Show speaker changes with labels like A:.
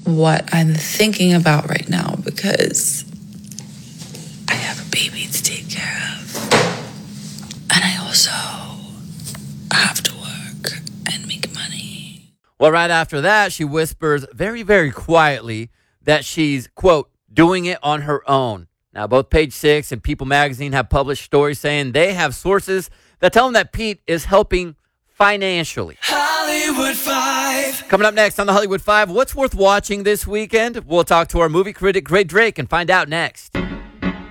A: what I'm thinking about right now because I have a baby to take care of. And I also have to work and make money.
B: Well, right after that, she whispers very, very quietly that she's, quote, doing it on her own. Now, both Page Six and People Magazine have published stories saying they have sources that tell them that Pete is helping financially.
C: Hollywood 5.
B: Coming up next on the Hollywood 5, what's worth watching this weekend? We'll talk to our movie critic, Gray Drake, and find out next.